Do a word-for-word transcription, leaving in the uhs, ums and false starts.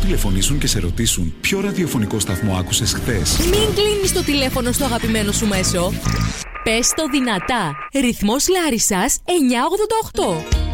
τηλεφωνήσουν και σε ρωτήσουν ποιο ραδιοφωνικό σταθμό άκουσες χθες? Μην κλείνεις το τηλέφωνο στο αγαπημένο σου μέσο. Πες το δυνατά. Ρυθμός Λάρισσας εννιακόσια ογδόντα οκτώ.